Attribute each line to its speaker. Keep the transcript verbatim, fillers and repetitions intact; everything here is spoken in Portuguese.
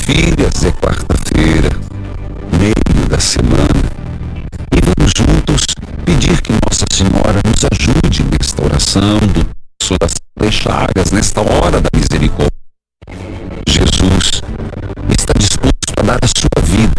Speaker 1: filhas, é quarta-feira, meio da semana, e vamos juntos pedir que Nossa Senhora nos ajude nesta oração do Terço das Chagas, nesta hora da misericórdia. Jesus está disposto a dar a sua